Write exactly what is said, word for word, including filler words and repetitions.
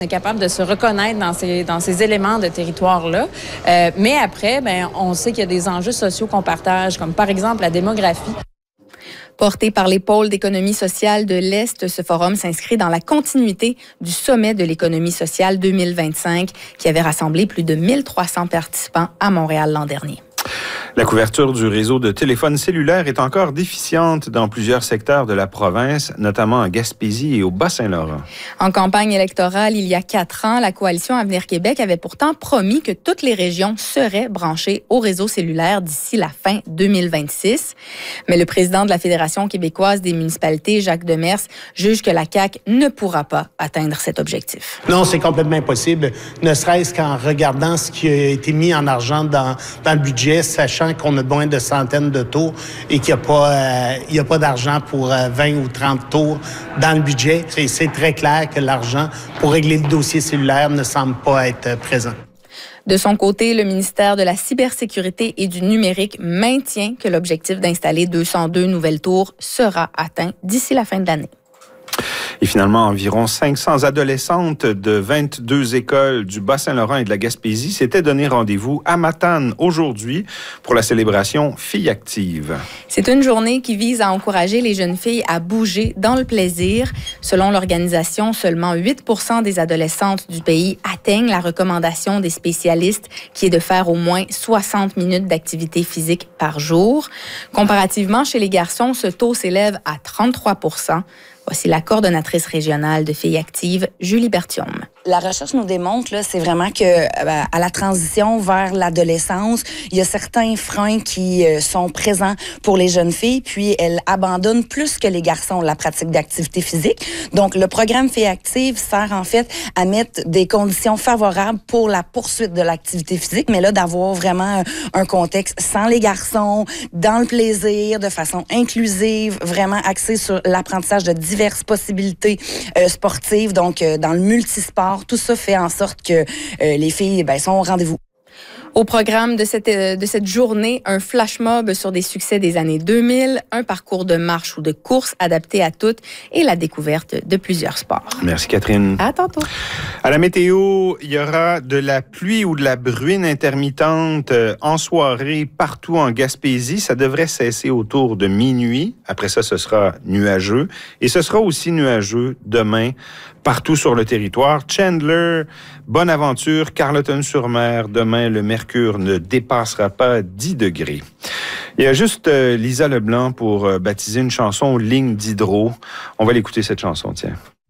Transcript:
On est capable de se reconnaître dans ces, dans ces éléments de territoire-là. Euh, mais après, ben, on sait qu'il y a des enjeux sociaux qu'on partage, comme par exemple la démographie. Porté par les pôles d'économie sociale de l'Est, ce forum s'inscrit dans la continuité du sommet de l'économie sociale deux mille vingt-cinq qui avait rassemblé plus de mille trois cents participants à Montréal l'an dernier. La couverture du réseau de téléphones cellulaires est encore déficiente dans plusieurs secteurs de la province, notamment en Gaspésie et au Bas-Saint-Laurent. En campagne électorale, il y a quatre ans, la coalition Avenir Québec avait pourtant promis que toutes les régions seraient branchées au réseau cellulaire d'ici la fin deux mille vingt-six. Mais le président de la Fédération québécoise des municipalités, Jacques Demers, juge que la C A Q ne pourra pas atteindre cet objectif. Non, c'est complètement impossible, ne serait-ce qu'en regardant ce qui a été mis en argent dans, dans le budget, sachant qu'on a besoin de centaines de tours et qu'il n'y a pas, euh, il y a pas d'argent pour euh, vingt ou trente tours dans le budget. C'est, c'est très clair que l'argent pour régler le dossier cellulaire ne semble pas être présent. De son côté, le ministère de la Cybersécurité et du Numérique maintient que l'objectif d'installer deux cent deux nouvelles tours sera atteint d'ici la fin de l'année. Et finalement, environ cinq cents adolescentes de vingt-deux écoles du Bas-Saint-Laurent et de la Gaspésie s'étaient donné rendez-vous à Matane aujourd'hui pour la célébration Filles actives. C'est une journée qui vise à encourager les jeunes filles à bouger dans le plaisir. Selon l'organisation, seulement huit pour cent des adolescentes du pays atteignent la recommandation des spécialistes qui est de faire au moins soixante minutes d'activité physique par jour. Comparativement, chez les garçons, ce taux s'élève à trente-trois pour cent. Voici la coordonnatrice régionale de Filles actives, Julie Berthiaume. La recherche nous démontre, là, c'est vraiment que euh, à la transition vers l'adolescence, il y a certains freins qui euh, sont présents pour les jeunes filles, puis elles abandonnent plus que les garçons la pratique d'activité physique. Donc, le programme Filles actives sert en fait à mettre des conditions favorables pour la poursuite de l'activité physique, mais là, d'avoir vraiment un contexte sans les garçons, dans le plaisir, de façon inclusive, vraiment axé sur l'apprentissage de diverses possibilités euh, sportives, donc euh, dans le multisport. Tout ça fait en sorte que euh, les filles ben, sont au rendez-vous. Au programme de cette, de cette journée, un flash mob sur des succès des années deux mille, un parcours de marche ou de course adapté à toutes et la découverte de plusieurs sports. Merci Catherine. À tantôt. À la météo, il y aura de la pluie ou de la bruine intermittente en soirée partout en Gaspésie. Ça devrait cesser autour de minuit. Après ça, ce sera nuageux. Et ce sera aussi nuageux demain partout sur le territoire. Chandler, Bonaventure, Carleton-sur-Mer. Demain, le mercure ne dépassera pas dix degrés. Il y a juste euh, Lisa Leblanc pour euh, baptiser une chanson Ligne d'hydro. On va l'écouter cette chanson, tiens.